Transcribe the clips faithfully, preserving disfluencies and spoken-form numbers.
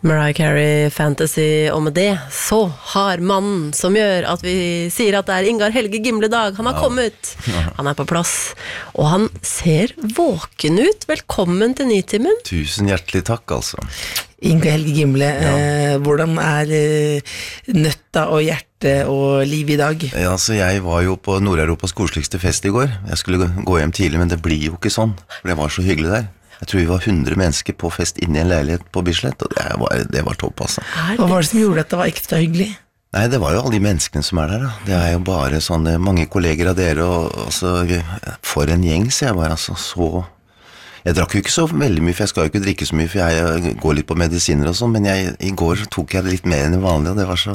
Mariah Carey Fantasy, og med det så har mannen som gjør at vi sier at det er Ingar Helge Gimle-dag. Han har ja. kommet, han er på plass, og han ser våken ut. Velkommen til Nitimen. Tusen hjertelig takk, altså. Ingar Helge Gimle, ja. eh, hvordan er eh, nøtta og hjerte og liv i dag? Ja, altså jeg var jo på Nord-Europas koseligste fest i går. Jeg skulle gå hjem tidlig, men det blir jo ikke sånn, for det var så hyggelig der. Jeg tror vi var hundre mennesker på fest inne i en leilighet på Bislett, og det var, det var topp, altså. Hva var det som gjorde at det var ekstra hyggelig? Nei, det var jo alle de menneskene som er der, da. Det er jo bare sånne, mange kolleger av dere, og altså, for en gjeng, så jeg var altså så... Jeg drakk jo ikke så veldig mye, for jeg skal jo ikke drikke så mye, for jeg går litt på medisiner og sånn, men jeg, i går tok jeg litt mer enn vanlig, og det var så...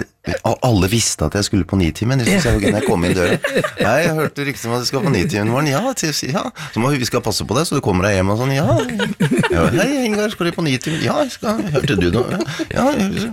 Alle visste at jeg skulle på Nitimen, det synes jeg var gøy når jeg kom inn døren. Nei, jeg hørte ryktet om at jeg skal på Nitimen morgen, ja, ja, så må vi skal passe på det, så du kommer deg hjem og sånn, ja. Ja, hei, Ingar, skal du på Nitimen? Ja, jeg skal, hørte du noe? Ja,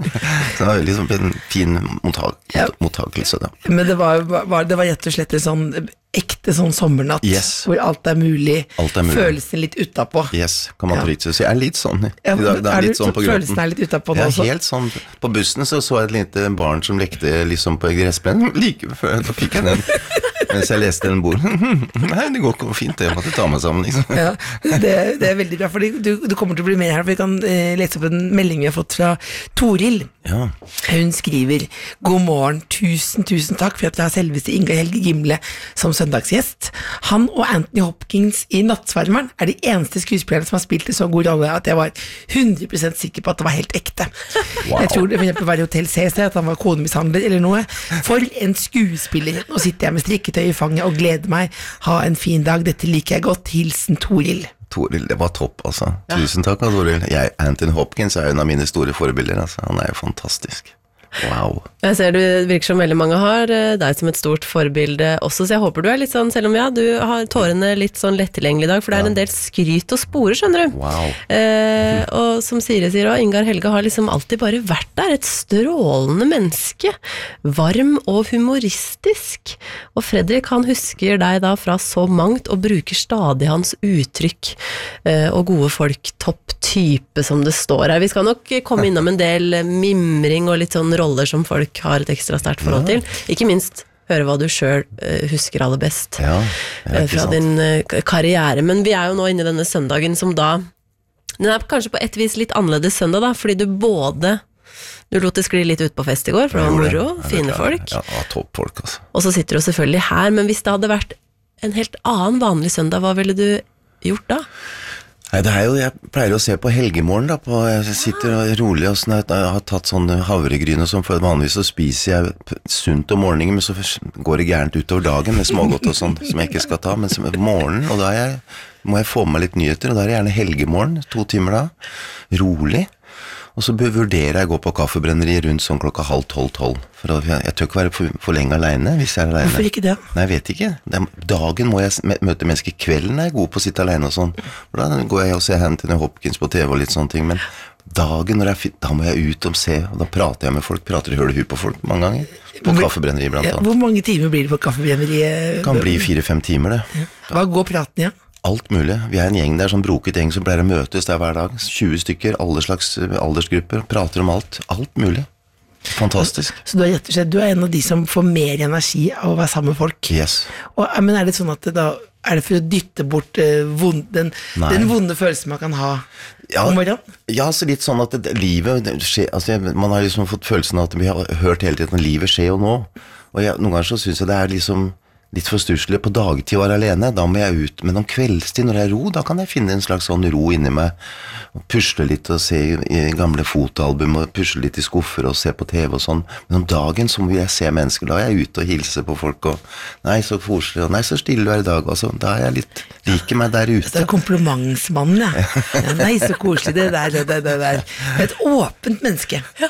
så det var liksom en fin mottag, mottakelse da. Men det var, var, det var rett og slett en sånn ekte sånn sommernatt, yes. hvor alt er mulig, alt er mulig. Følelsen litt utapå. Yes, kan man trykke seg. Så jeg er litt sånn i ja, dag, det er litt sånn på følelsen er litt utapå da også? Ja, helt sånn. På bussen så så jeg et lite barn som lekte liksom på gressplenen, like før, da fikk jeg den. Mens jeg leste den boken. Nei, det går ikke fint, jeg måtte ta meg sammen, liksom. Ja, det, det er veldig bra, for du, du kommer til å bli med her, for vi kan eh, lese opp en melding vi har fått fra Toril. Ja. Hun skriver: God morgen, tusen, tusen takk for at vi har selveste Ingar Helge Gimle som søndagsgjest. Han og Anthony Hopkins i Nattsvermeren er de eneste skuespillerne som har spilt en så god rolle at jeg var hundre prosent sikker på at det var helt ekte. Wow. Jeg tror det for eksempel var i Hotel C C at han var konemishandler eller noe. For en skuespiller. Nå sitter jeg med strikketøy i fanget og gleder meg. Ha en fin dag, dette liker jeg godt. Hilsen Toril. Toril, det var topp, altså. Ja. Tusen takk, Toril. Jeg, Anthony Hopkins er en av mine store forbilder, altså. Han er jo fantastisk. Wow. Jeg ser du virker som veldig mange har deg som et stort forbilde også, så jeg håper du er litt sånn, selv om ja, du har tårene litt sånn lettilgjengelig i dag, for det er ja. en del skryt og spore, skjønner du. Wow. Eh, og som Siri sier også, Ingar Helge har liksom alltid bare vært der, et strålende menneske, varm og humoristisk. Og Fredrik, han husker deg da fra så mangt, og bruker stadig hans uttrykk, eh, og gode folk, topp type som det står her. Vi skal nok komme innom en del mimring og litt sånn roller som folk har et ekstra sterkt forhold til. Ikke minst høre hva du selv uh, husker aller best ja, uh, fra din uh, karriere. Men vi er jo nå inne i denne søndagen som da, den er kanskje på et vis litt annerledes søndag da, fordi du både, du lot det skli litt ut på fest i går, for det var moro, fine folk. Ja, ja, topp folk, altså. Og så sitter du selvfølgelig her, men hvis det hadde vært en helt annen vanlig søndag, hva ville du gjort da? Nei, det er jo, jeg pleier å se på helgemorgen da, på, jeg sitter rolig og sånn, jeg har tatt sånn havregryn og sånn, for vanligvis så spiser jeg sunt om morgenen, men så går det gærent utover dagen med smågodt og sånn, som jeg ikke skal ta, men som morgenen, og da er jeg, må jeg få med litt nyheter, og da er det gjerne helgemorgen, to timer da, rolig, og så vurderer jeg å gå på kaffebrenneri rundt sånn klokka halv tolv tolv, for jeg, jeg tør ikke være for, for lenge alene hvis jeg er alene. Hvorfor ikke det? Nei, jeg vet ikke. Er, dagen må jeg møte mennesker, kvelden er jeg god på å sitte alene og sånn, for da går jeg og ser Anthony Hopkins på T V og litt sånne ting, men dagen når jeg, da må jeg ut og se, og da prater jeg med folk, prater i høl og hu på folk mange ganger, på kaffebrenneri blant annet. Hvor mange timer blir det på kaffebrenneri? Det kan bli fire-fem timer det. Hva går praten igjen? Ja? Alt mulig. Vi er en gjeng der, sånn broket gjeng som pleier å møtes der hver dag. tjue stykker, alle slags aldersgrupper, prater om alt. Alt mulig. Fantastisk. Så du er rett og slett, du er en av de som får mer energi av å være sammen med folk. Yes. Og, men er det sånn at det da, er det for å dytte bort uh, vond, den, den vonde følelsen man kan ha ja, om morgenen? Ja, så litt sånn at det, livet, det skjer, altså man har liksom fått følelsen av at vi har hørt hele tiden at livet skjer jo nå. Og jeg, noen ganger så synes jeg det er liksom litt for stusselig på dagtid å være alene, da må jeg ut, men om kveldstid når jeg er ro, da kan jeg finne en slags sånn ro inni meg, og pusle litt og se i gamle fotoalbum, og pusle litt i skuffer og se på T V og sånn, men om dagen så vil jeg se mennesker, da er jeg ute og hilse på folk, og nei, så koselig, og nei, så stille du er i dag, altså, da er jeg litt, liker meg der ute. Det er komplimentsmannen, ja. Ja, nei, så koselig, det der, det der, det der. Det er et åpent menneske. Ja.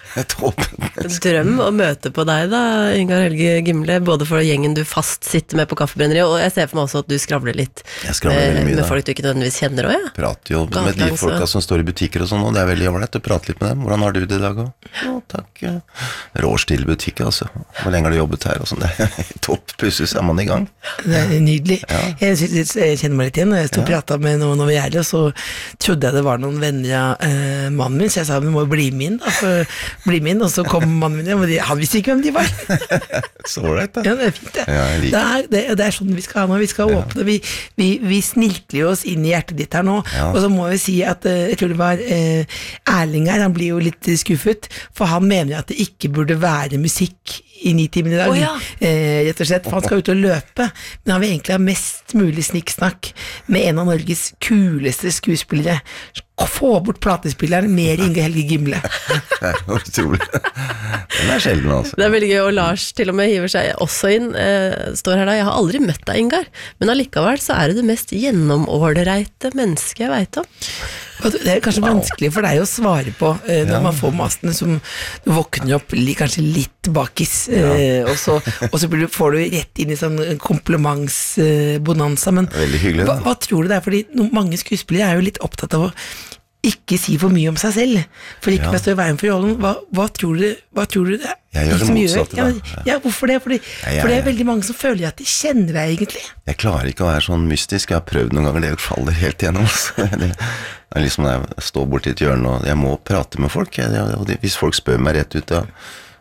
Toppen. Drøm å møte på deg da, Ingar Helge Gimle, både for gjengen du fast sitter med på kaffebrenneriet, og jeg ser for meg også at du skravler litt Jeg skravler veldig med, mye med da. folk du ikke nødvendigvis kjenner også, ja. Prater jo med de Gatelangs, folka ja. som står i butikker og sånn, og det er veldig ålreit å prate litt med dem. Hvordan har du det i dag? Og? Ja, takk. Rår stille butikk, altså. Hvor lenge har du jobbet her? Og sånn. Det er topp, plutselig så er man i gang. Det er nydelig. Ja. Jeg, synes, jeg kjenner meg litt igjen. Når jeg stod og Ja. pratet med noen over gjerdet, så trodde jeg det var noen venner av eh, mannen min, så jeg sa, du må jo bli med inn da, for, bli med inn, og så kom mannen min hjem, og de, han visste ikke hvem de var. Så ålreit, da. Ja, det er fint det. Ja, jeg liker det, er, det, det er sånn vi skal ha nå, vi skal Ja. åpne, vi, vi, vi sniltler jo oss inn i hjertet ditt her nå, Ja. og så må vi si at, eh, jeg tror det var eh, Erling her, han blir jo litt skuffet, for han mener at det ikke burde være musikk i ni timer i dag, Å, ja. eh, rett og slett, for han skal ut og løpe, men han vil egentlig ha mest mulig snikksnakk med en av Norges kuleste skuespillere. Få bort platespilleren, mer Inge Helge Gimle. Det er jo utrolig. Den er sjelden, altså. Det er veldig gøy, og Lars til og med hiver seg også inn, eh, står her da, jeg har aldri møtt deg, Ingar, men allikevel så er du det mest gjennomålreite mennesket jeg vet om. Og det er kanskje vanskelig for deg å svare på eh, når Ja. man får masten som du våkner opp li, kanskje litt bakis, eh, og så, og så blir du, får du rett inn i sånn komplimentsbonanza, men Veldig hyggelig, hva, da. hva tror du det er? Fordi no, mange skuespillere er jo litt opptatt av å ikke si for mye om seg selv, for ikke Ja. å stå i veien for rollen. Hva, hva, tror du, hva tror du det er? Jeg gjør det som motsatte, ja, da. ja, hvorfor det? Fordi, Ja, ja, for det er ja. veldig mange som føler at de kjenner deg egentlig. Jeg klarer ikke å være sånn mystisk. Jeg har prøvd noen ganger, det faller helt igjennom. Altså. Det er liksom når jeg står borti et hjørne, og jeg må prate med folk. Jeg, og det, hvis folk spør meg rett ut, da,